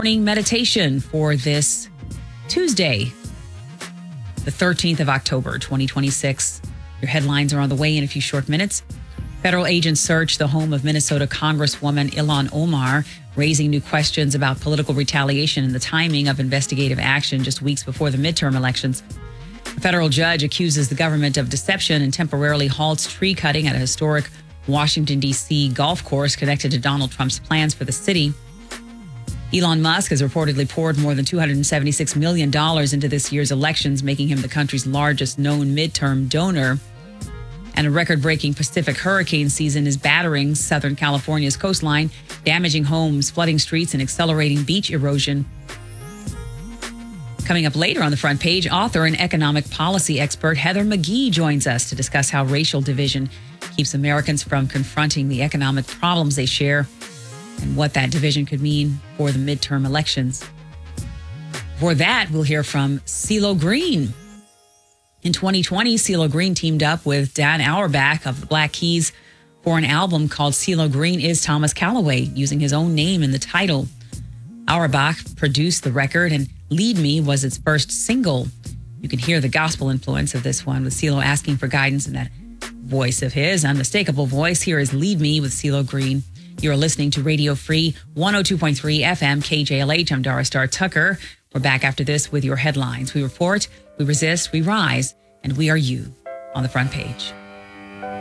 morning meditation for this Tuesday, the 13th of October, 2026. Your headlines are on the way in a few short minutes. Federal agents searched the home of Minnesota Congresswoman Ilhan Omar, raising new questions about political retaliation and the timing of investigative action just weeks before the midterm elections. A federal judge accuses the government of deception and temporarily halts tree cutting at a historic Washington, D.C. golf course connected to Donald Trump's plans for the city. Elon Musk has reportedly poured more than $276 million into this year's elections, making him the country's largest known midterm donor. And a record-breaking Pacific hurricane season is battering Southern California's coastline, damaging homes, flooding streets, and accelerating beach erosion. Coming up later on the front page, author and economic policy expert Heather McGhee joins us to discuss how racial division keeps Americans from confronting the economic problems they share and what that division could mean for the midterm elections. For that, we'll hear from CeeLo Green. In 2020, CeeLo Green teamed up with Dan Auerbach of the Black Keys for an album called CeeLo Green is Thomas Callaway, using his own name in the title. Auerbach produced the record, and Lead Me was its first single. You can hear the gospel influence of this one, with CeeLo asking for guidance in that voice of his, unmistakable voice. Here is Lead Me with CeeLo Green. You're listening to Radio Free 102.3 FM KJLH. I'm Dara Star Tucker. We're back after this with your headlines. We report, we resist, we rise, and we are you on the front page.